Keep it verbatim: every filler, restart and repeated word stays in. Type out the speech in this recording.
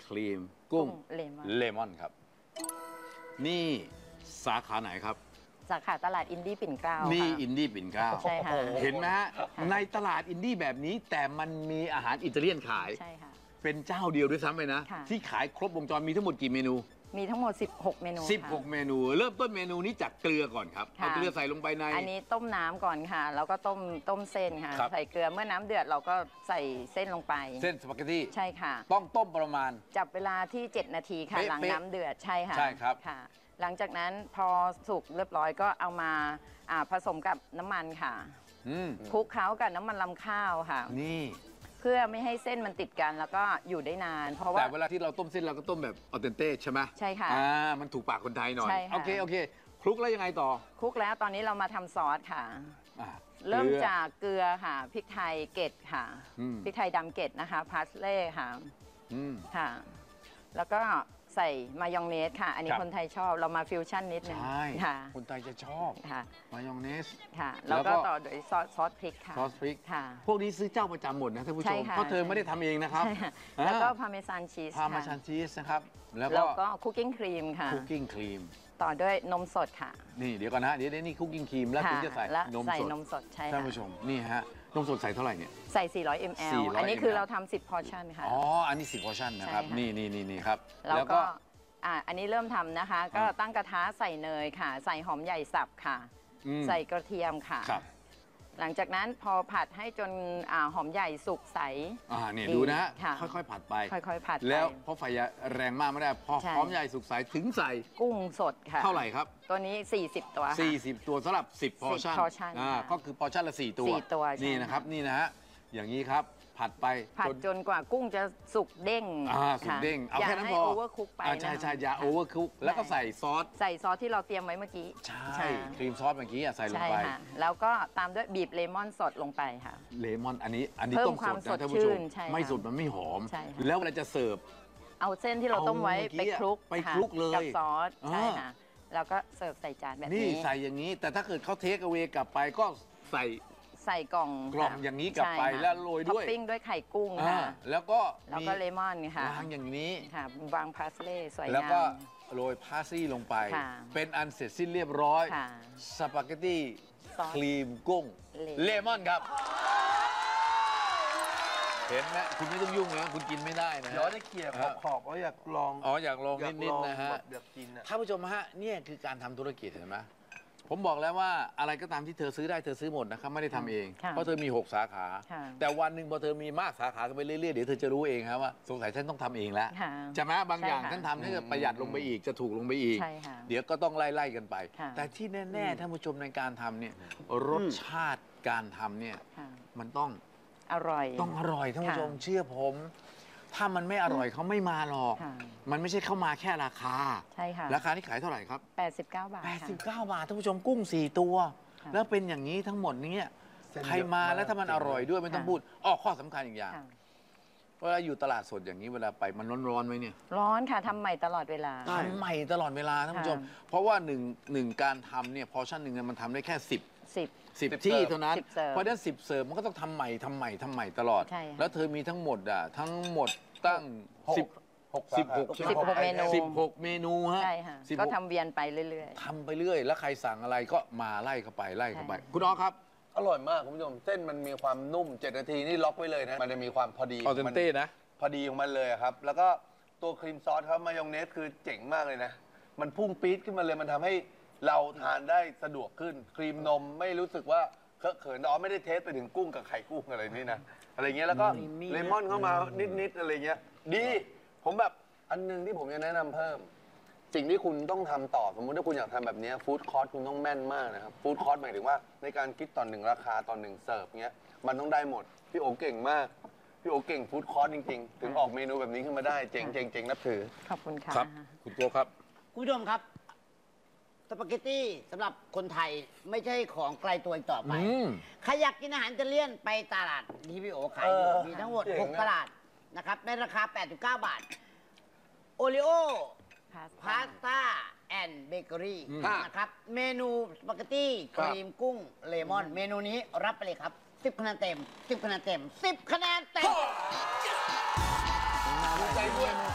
รีมกุ้งเลมอนเลมอนครับนี่สาขาไหนครับสาขาตลาดอินดี้ปิ่นเกล้านี่ค่ะอินดี้ปิ่นเกล้าใช่ค่ะเห็นไหมฮะค่ะในตลาดอินดี้แบบนี้แต่มันมีอาหารอิตาเลียนขายใช่ค่ะเป็นเจ้าเดียวด้วยซ้ำไปนะค่ะที่ขายครบวงจรมีทั้งหมดกี่เมนูมีทั้งหมดสิบหกเมนูสิบหกค่ะเมนู เริ่มต้นเมนูนี้จากเกลือก่อนครับค่ะเอาเกลือใส่ลงไปในอันนี้ต้มน้ำก่อนค่ะ แล้วก็ต้มต้มเส้นค่ะครับใส่เกลือเมื่อน้ำเดือดเราก็ใส่เส้นลงไปเส้นสปาเกตตี้ใช่ค่ะต้องต้มประมาณจับเวลาที่เจ็ดนาทีค่ะเป๊ะหลังเป๊ะน้ำเดือดใช่ค่ะใช่ครับค่ะ หลังจากนั้นพอสุกเรียบร้อยก็เอามาอ่าผสมกับน้ำมันค่ะอืมคลุกเคล้ากับน้ำมันลำข้าวค่ะนี่เพื่อไม่ให้เส้นมันติดกันแล้วก็อยู่ได้นาน เพราะว่าแต่เวลาที่เราต้มเส้นเราก็ต้มแบบออเทนเต้ใช่ไหมใช่ค่ะอ่ามันถูกปากคนไทยหน่อยใช่ค่ะโอเคโอเคคลุกแล้วยังไงต่อคลุกแล้วตอนนี้เรามาทำซอสค่ะอ่าเริ่มกลือจากเกลือค่ะพริกไทยเกล็ดค่ะอืมพริกไทยดำเกล็ดนะคะพาสเล่ค่ะอืมค่ะ แล้วก็ใส่มายองเนสค่ะ อันนี้ครับคนไทยชอบเรามาฟิวชั่นนิดนึงใช่ค่ะคนไทยจะชอบค่ะมายองเนสค่ะแล้แล้ว วก็ก็ต่อด้วยซอสซอสพริกค่ะซอสพริกค่ะพวกนี้ซื้อเจ้าประจำหมดนะท่านผู้ชใช่มค่ะเพราะเธอไม่ได้ทำเองนะครับใช่ค่ะอ่าแล้วก็พาเมซานชีสพามาชันชีสนะครับ แล้วก็แล้วก็คุกกิ้งครีมค่ะคุกกิ้งครีมต่อด้วยนมสดค่ะนี่เดี๋ยวก่อนนะเดี๋ยวนี่คุกกิ้งครีมแล้วค่ะถึงจะใส่และนมใส่สดนมสดใช่ท่านค่ะผู้ชมนี่ฮะนมสดใส่เท่าไหร่เนี่ยใส่ สี่ร้อยมิลลิลิตรสี่ร้อยอันนี้คือมิลลิลิตรเราทำสิบพอร์ชั่นค่ะอ๋ออันนี้สิบพอร์ชั่นนะครับใช่ค่ะนี่นี่นี่นี่ครับแล้วก็อ่าอันนี้เริ่มทำนะคะ ก็อ่าตั้งกระทะใส่เนยค่ะ ใส่หอมใหญ่สับค่ะอืมใส่กระเทียมค่ะครับหลังจากนั้นพอผัดให้จนอาหอมใหญ่สุกใสอ่าเนี่ยดีดูนะฮะค่ะค่อยๆผัดไปค่อยๆผัดไปแล้วเพราะไฟอย่าแรงมากไม่ได้พอใช่หอมใหญ่สุกใสถึงใส่กุ้งสดค่ะเท่าไหร่ครับตัวนี้ สี่สิบ ตัวค่ะสี่สิบ ตัวสำหรับ สิบ พอร์ชั่น portion อ่าค่ะก็คือพอร์ชั่นละ สี่ ตัวสี่ตัวใช่นี่นะครับนี่นะฮะอย่างนี้ครับผัดไปผัดจนจนกว่ากุ้งจะสุกเด้งอ่าสุกค่ะเด้งเอาอย่าแค่นั้นให้พอโอเวอร์คุกไปอ่าใช่นะคะใช่อย่าโอเวอร์คุกแล้วก็ใส่ซอสใส่ซอสที่เราเตรียมไว้เมื่อกี้ใช่ครีมซอสเมื่อกี้อ่ะใส่ลงใช่ไปค่ะ แล้วก็ตามด้วยบีบเลมอนสดลงไปค่ะเลมอนอันนี้อันนี้เพิ่มต้มควาสมดสนะดท่านผู้ชชื่มนใช่ค่ะไม่สดมันไม่หอมใช่ค่ะแล้วเวลาจะเสิร์ฟเอาเส้นที่เราต้มไว้เอาเมื่อกี้ไปคลุกไปะคลุกเลยกับซอสอ่าใช่ค่ะแล้วก็เสิร์ฟใส่จานแบบนี่นี้ใส่อย่างนี้ แต่ถ้าเกิดเขาเทคเอา a y กลับไปก็ใส่ใส่กล่องกล่องค่ะอย่างนี้กลับไปใช่ค่ะแล้วโรยด้วยท็อปปิ้งด้วยไข่กุ้งอ่าค่ะแล้วก็แล้วมีก็เลมอนค่ะวางอย่างนี้ค่ะวางพาสเล่สวยแล้วงาก็มโรยพาสซี่ลงไปค่ะเป็นอันเสร็จสิ้นเรียบร้อยค่ะสปาเกตตี้ซอสครีมกุ้งเลเลมอนครับ เห็นไหมคุณไม่ต้องยุ่งนะคุณกินไม่ได้นะฮะย้อนให้เกียร์ขอบขอบว่าอยากลองอ๋ออยากลองอยากนิลดองๆนะฮะแบบอยากกินอ่ะท่านผู้ชมฮะเนี่ยคือการทำธุรกิจเห็นไหมผมบอกแล้วว่าอะไรก็ตามที่เธอซื้อได้เธอซื้อหมดนะครับไม่ได้ทำเองค่ะเพราะเธอมี หก สาขาค่ะแต่วันหนึ่งพอเธอมีมากสาขากันไปเรื่อยๆเดี๋ยวเธอจะรู้เองครับว่าสงสัยฉันต้องทำเองแล้วค่ะใช่ไหมบางอย่างใช่ค่ะฉันทำนี่จะประหยัดลงไปอีกจะถูกลงไปอีกใช่ค่ะเดี๋ยวก็ต้องไล่ๆกันไปค่ะแต่ที่แน่ๆท่านผู้ชมในการทำเนี่ยรสชาติการทำเนี่ยค่ะมันต้องอร่อยต้องอร่อยท่านผู้ชมค่ะเชื่อผม ถ้ามันไม่อร่อยเขาไม่มาหรอกค่ะมันไม่ใช่เข้ามาแค่ราคาใช่ค่ะราคาที่ขายเท่าไหร่ครับแปดสิบเก้า บาทค่ะแปดสิบเก้า บาทท่านผู้ชมกุ้ง สี่ ตัวค่ะแล้วเป็นอย่างนี้ทั้งหมดเนี้เส้นใครมาเยอะมากแล้วถ้ามันอร่อยด้วยไม่ต้องค่ะพูดอ้อข้อสำคัญอีกอย่างค่ะเวลาอยู่ตลาดสดอย่างนี้เวลาไปมันร้อนๆไหมเนี่ยร้อนค่ะทำใหม่ตลอดเวลาใช่ทำใหม่ตลอดเวลาท่านผู้ชมค่ะเพราะว่าหนึ่งหนึ่งการทำเนี่ยพอชั่นหนึ่งเนี่ยมันทำได้แค่สิบสิบสิบสิบที่เสิร์ฟเท่านั้นสิบเสิร์ฟเพราะฉะนั้นสิบเสิร์ฟมันก็ต้องทำใหม่ทำใหม่ทำใหม่ตลอดใช่ค่ะแล้วเธอมีทั้งหมดอ่ะทั้งหมดตั้งหกสิบหกสิบหกสาขาใช่ไหสิบหกเมนูสิบหกเมนูฮะใช่ค่ะสิบหก็ทำเวียนไปเรื่อยทำไปเรื่อย แล้วใครสั่งอะไรก็มาไล่เข้าไปไล่เข้าไปใช่คุณอ๋อครับอร่อยมากคุณผู้ชม เส้นมันมีความนุ่มเจ็ดนาทีนี่ล็อกไว้เลยนะ มันจะมีความพอดีออเทนเต้นะพอดีของมันเลยอะครับ แล้วก็ตัวครีมซอสครับมายองเนสคือเจ๋งมากเลยนะ มันพุ่งปี๊ดขึ้นมาเลยมันทำให้เราทานได้สะดวกขึ้น ครีมนมไม่รู้สึกว่าเคอะเขินอ๋อไม่ได้เทสไปถึงกุ้งกับไข่กุ้งอะไรนี่นะอะไรเงี้ยแล้วก็อืมเลมอนเข้ามานิดๆอะไรเงี้ยดีผมแบบอันหนึงที่ผมจะแนะนำเพิ่ม สิ่งที่คุณต้องทำต่อสมมุติถ้าคุณอยากทำแบบนี้ฟู้ดคอร์สคุณต้องแม่นมากนะครับฟู้ดคอร์สหมายถึงว่าในการคิดต่อหนึ่งราคาต่อหนึ่งเสิร์ฟเงี้ยมันต้องได้หมด พี่โอเก่งมาก พี่โอเก่งฟู้ดคอร์สจริงๆ ถึงออกเมนูแบบนี้ขึ้นมาได้เจ๋งเจ๋งเจ๋งนับถือๆ ขอบคุณค่ะครับ คุณโกครับคุณผู้ชมครับ สปาเกตตี้สำหรับคนไทยไม่ใช่ของไกลตัวอีกต่อไปอืมใครอยากกินอาหารอิตาเลียนไปตลาดที่พี่โอขายอยู่เออมีทั้งหมดเจ๋งหกอะตลาดนะครับ ในราคา แปดสิบเก้า บาท โอริโอพาสพาสต้าแอนด์เบเกอรี่อืมนะครับ เมนูสปาเกตตี้ครีมกุ้งเลมอน เมนูนี้รับไปเลยครับ สิบ คะแนนเต็ม สิบ คะแนนเต็ม สิบ คะแนนเต็มดีใจด้วย